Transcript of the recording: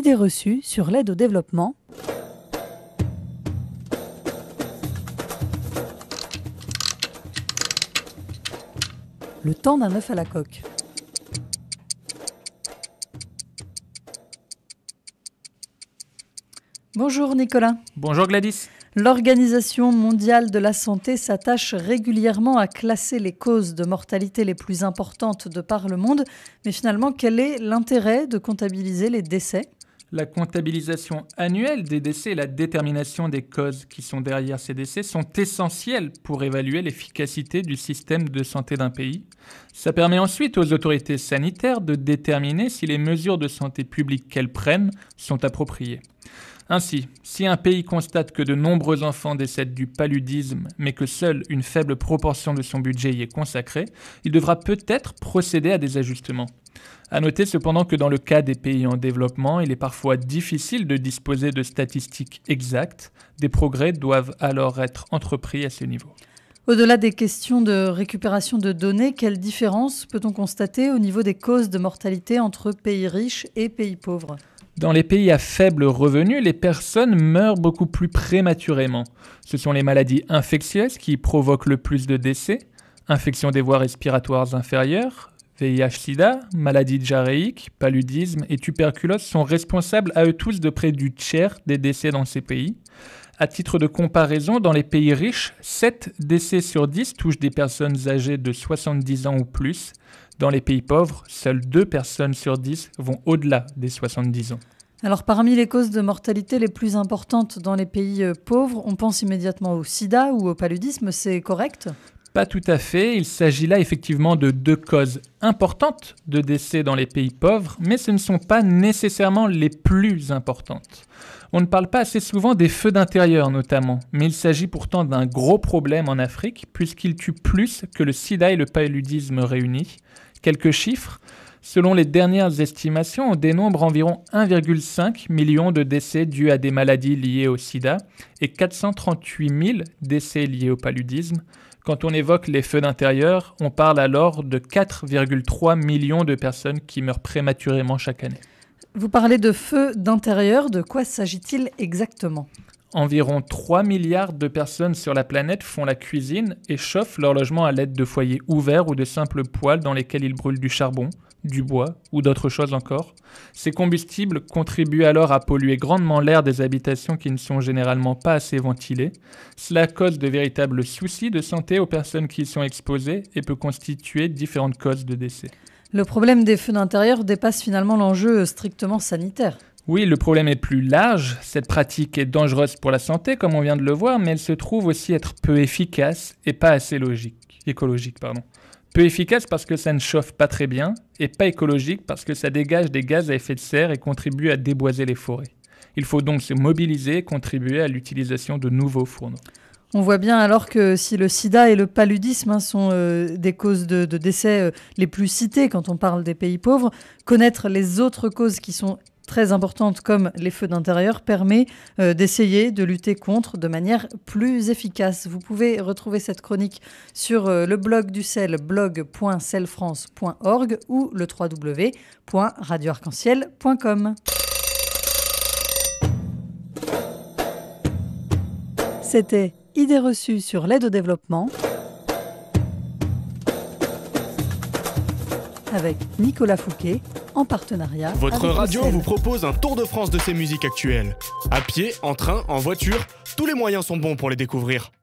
Idées reçues sur l'aide au développement. Le temps d'un œuf à la coque. Bonjour Nicolas. Bonjour Gladys. L'Organisation mondiale de la santé s'attache régulièrement à classer les causes de mortalité les plus importantes de par le monde. Mais finalement, quel est l'intérêt de comptabiliser les décès ? La comptabilisation annuelle des décès et la détermination des causes qui sont derrière ces décès sont essentielles pour évaluer l'efficacité du système de santé d'un pays. Ça permet ensuite aux autorités sanitaires de déterminer si les mesures de santé publique qu'elles prennent sont appropriées. Ainsi, si un pays constate que de nombreux enfants décèdent du paludisme, mais que seule une faible proportion de son budget y est consacrée, il devra peut-être procéder à des ajustements. À noter cependant que dans le cas des pays en développement, il est parfois difficile de disposer de statistiques exactes. Des progrès doivent alors être entrepris à ce niveau. Au-delà des questions de récupération de données, quelle différence peut-on constater au niveau des causes de mortalité entre pays riches et pays pauvres ? Dans les pays à faible revenu, les personnes meurent beaucoup plus prématurément. Ce sont les maladies infectieuses qui provoquent le plus de décès, infections des voies respiratoires inférieures, VIH-Sida, maladies diarrhéiques, paludisme et tuberculose sont responsables à eux tous de près du tiers des décès dans ces pays. À titre de comparaison, dans les pays riches, 7 décès sur 10 touchent des personnes âgées de 70 ans ou plus. Dans les pays pauvres, seules 2 personnes sur 10 vont au-delà des 70 ans. Alors parmi les causes de mortalité les plus importantes dans les pays pauvres, on pense immédiatement au sida ou au paludisme, c'est correct ? Pas tout à fait, il s'agit là effectivement de 2 causes importantes de décès dans les pays pauvres, mais ce ne sont pas nécessairement les plus importantes. On ne parle pas assez souvent des feux d'intérieur notamment, mais il s'agit pourtant d'un gros problème en Afrique puisqu'il tue plus que le sida et le paludisme réunis. Quelques chiffres. Selon les dernières estimations, on dénombre environ 1,5 million de décès dus à des maladies liées au sida et 438 000 décès liés au paludisme. Quand on évoque les feux d'intérieur, on parle alors de 4,3 millions de personnes qui meurent prématurément chaque année. Vous parlez de feux d'intérieur, de quoi s'agit-il exactement ? Environ 3 milliards de personnes sur la planète font la cuisine et chauffent leur logement à l'aide de foyers ouverts ou de simples poêles dans lesquels ils brûlent du charbon, du bois ou d'autres choses encore. Ces combustibles contribuent alors à polluer grandement l'air des habitations qui ne sont généralement pas assez ventilées. Cela cause de véritables soucis de santé aux personnes qui y sont exposées et peut constituer différentes causes de décès. Le problème des feux d'intérieur dépasse finalement l'enjeu strictement sanitaire. Oui, le problème est plus large. Cette pratique est dangereuse pour la santé, comme on vient de le voir, mais elle se trouve aussi être peu efficace et pas assez écologique. Peu efficace parce que ça ne chauffe pas très bien, et pas écologique parce que ça dégage des gaz à effet de serre et contribue à déboiser les forêts. Il faut donc se mobiliser et contribuer à l'utilisation de nouveaux fourneaux. On voit bien alors que si le sida et le paludisme sont des causes de décès les plus citées quand on parle des pays pauvres, connaître les autres causes qui sont très importantes comme les feux d'intérieur permet d'essayer de lutter contre de manière plus efficace. Vous pouvez retrouver cette chronique sur le blog du sel, blog.selfrance.org ou le www.radioarc-en-ciel.com. C'était Idées reçues sur l'aide au développement avec Nicolas Fouquet en partenariat. Votre avec radio vous propose un tour de France de ses musiques actuelles. À pied, en train, en voiture, tous les moyens sont bons pour les découvrir.